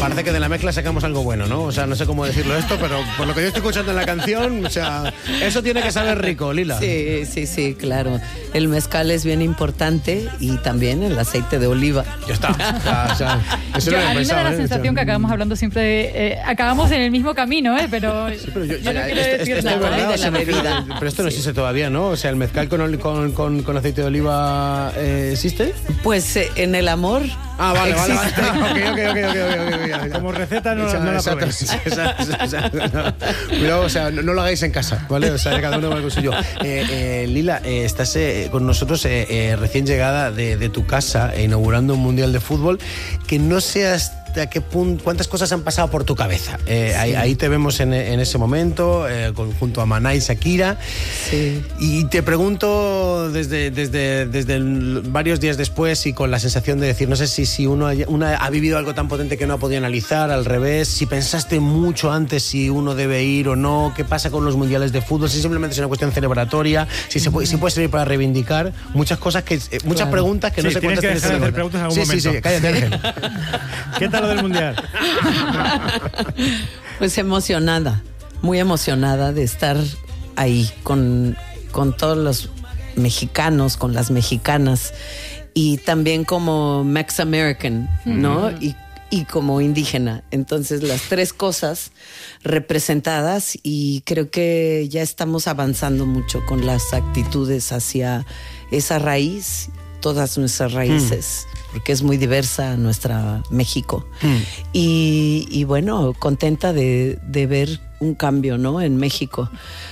Parece que de la mezcla sacamos algo bueno, ¿no? O sea, no sé cómo decirlo esto, pero por lo que yo estoy escuchando en la canción, o sea, eso tiene que saber rico, Lila. Sí, claro. El mezcal es bien importante y también el aceite de oliva. Ya está. O sea, eso a no mí me da la sensación que acabamos hablando siempre de... acabamos en el mismo camino, pero... Sí, pero yo no quiero decir esto nada. es verdad, de la bebida. pero esto no existe todavía, ¿no? O sea, ¿el mezcal con aceite de oliva existe? Pues en el amor. Ah, vale. existe. Ok. Como receta no la probéis. Exacto. Cuidado, o sea, no lo hagáis en casa, ¿vale? O sea, cada uno va con suyo. Lila, estás con nosotros recién llegada de tu casa, inaugurando un mundial de fútbol. Que no seas... ¿A qué punto, cuántas cosas han pasado por tu cabeza? Ahí te vemos en ese momento, junto a Maná y Shakira. Sí. Y te pregunto desde varios días después y con la sensación de decir, no sé si uno ha vivido algo tan potente que no ha podido analizar, al revés, si pensaste mucho antes si uno debe ir o no, qué pasa con los mundiales de fútbol, si simplemente es una cuestión celebratoria, si puede servir para reivindicar, muchas cosas muchas preguntas que no sé cuántas tienes que dejar de hacer preguntas en algún momento. Sí, cállate, Ángel. ¿Qué tal lo del mundial? Pues emocionada, muy emocionada de estar ahí con todos los mexicanos, con las mexicanas y también como Mex-American, ¿no? Y como indígena. Entonces las tres cosas representadas y creo que ya estamos avanzando mucho con las actitudes hacia esa raíz, todas nuestras raíces. Porque es muy diversa nuestra México. Y bueno, contenta de ver un cambio, ¿no? En México.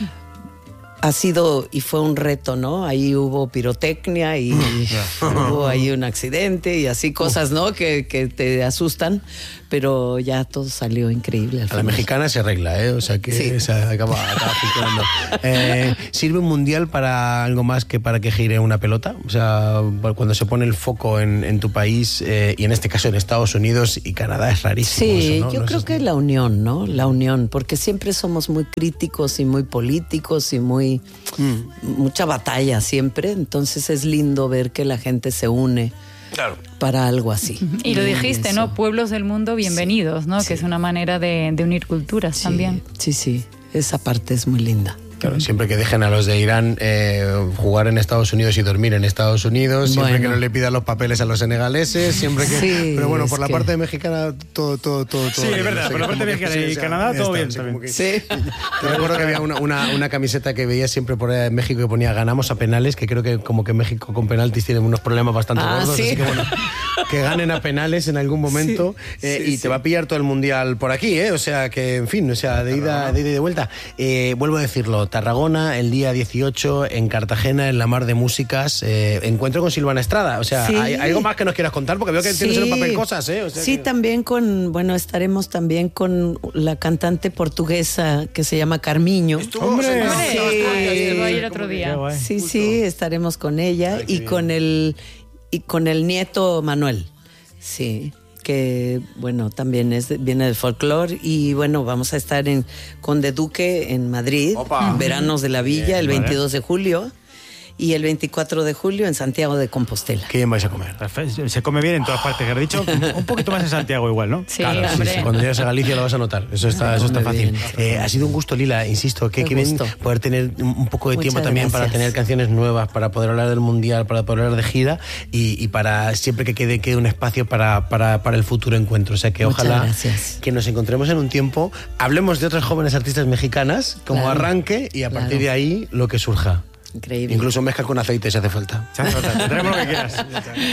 Ha sido y fue un reto, ¿no? Ahí hubo pirotecnia y hubo ahí un accidente y así cosas, ¿no? Que te asustan, pero ya todo salió increíble. A la mexicana se arregla, ¿eh? O sea que sí. Se acaba funcionando. ¿Sirve un mundial para algo más que para que gire una pelota? O sea, cuando se pone el foco en tu país y en este caso en Estados Unidos y Canadá es rarísimo. Sí, eso, ¿no? yo creo que la unión, ¿no? La unión, porque siempre somos muy críticos y muy políticos y mucha batalla siempre, entonces es lindo ver que la gente se une. Claro. Para algo así. Y lo dijiste, ¿no? Pueblos del mundo, bienvenidos, ¿no? Sí. Que es una manera de unir culturas también. Sí, esa parte es muy linda. Claro, siempre que dejen a los de Irán jugar en Estados Unidos y dormir en Estados Unidos, siempre que no le pidan los papeles a los senegaleses, siempre que... Sí, pero bueno, por la parte mexicana, todo sí, es verdad, por la parte mexicana y Canadá, todo bien también. Sí. Yo recuerdo que había una camiseta que veía siempre por ahí en México que ponía ganamos a penales, que creo que como que México con penaltis tiene unos problemas bastante gordos, ¿sí? Así que bueno, que ganen a penales en algún momento y te va a pillar todo el mundial por aquí, o sea que, en fin, o sea, de ida y de vuelta. Vuelvo a decirlo, Tarragona, el día 18, en Cartagena, en la Mar de Músicas, encuentro con Silvana Estrada. O sea, ¿hay algo más que nos quieras contar? Porque veo que tienes en un papel cosas, O sea también estaremos también con la cantante portuguesa que se llama Carmiño. ¡Hombre! Estuvo ahí el otro día. Sí, estaremos con ella. Ay, y con el nieto Manuel. Sí. Que bueno, también viene del folclore y bueno, vamos a estar en Conde Duque en Madrid, en Veranos de la Villa, el 22 de julio y el 24 de julio en Santiago de Compostela. ¿Qué vais a comer? Se come bien en todas partes, que has dicho, un poquito más en Santiago igual, ¿no? Sí, claro, hombre. Sí. Cuando llegas a Galicia lo vas a notar, eso está fácil. Ha sido un gusto, Lila, insisto, que bien poder tener un poco de tiempo también para tener canciones nuevas, para poder hablar del mundial, para poder hablar de gira y para siempre que quede un espacio para el futuro encuentro. O sea que ojalá que nos encontremos en un tiempo, hablemos de otras jóvenes artistas mexicanas como arranque y a partir de ahí lo que surja. Increíble. Incluso mezcla con aceite si hace falta. Tendremos lo que quieras.